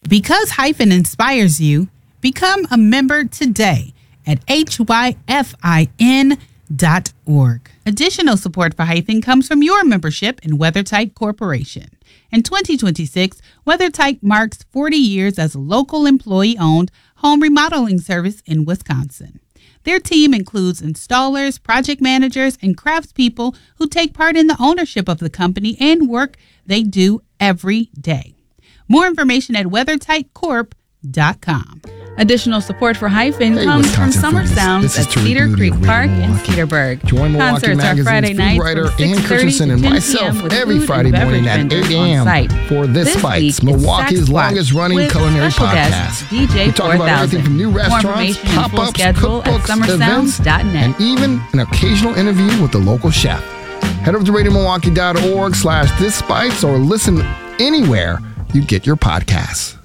Because Hyphen inspires you, become a member today at hyphin.org. Additional support for Hyphen comes from your membership in WeatherTight Corporation. In 2026, WeatherTight marks 40 years as a local employee-owned home remodeling service in Wisconsin. Their team includes installers, project managers, and craftspeople who take part in the ownership of the company and work they do every day. More information at weathertightcorp.com. Additional support for Hyphen comes from Summer Sounds at Cedar Creek Park in Cedarburg. Join Milwaukee Concerts are Friday Magazine's food nights writer from Ann 6:30 Christensen to and 10 myself p.m. with every food Friday and morning beverage at 8 vendors on a.m. site. for This This Bites, week it's Milwaukee's Sasquatch longest running with culinary special guest podcast. DJ We talk about 4000. everything from new More restaurants, information and full pop-ups, schedule at cookbooks, events, summersounds.net. and even an occasional interview with the local chef. Head over to radiomilwaukee.org/thisbites or listen anywhere you get your podcasts.